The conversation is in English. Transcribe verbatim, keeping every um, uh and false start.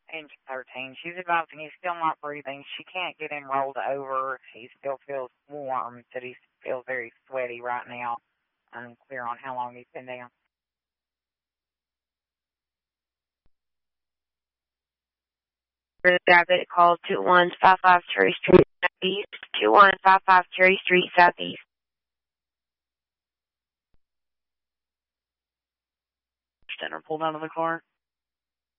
and thirteen. She's advising he's still not breathing. She can't get him rolled over. He still feels warm, but he feels very sweaty right now. Unclear on how long he's been down. Diabetic call two one five five Cherry Street Southeast. two one five five Cherry Street Southeast. Stenner pulled out of the car.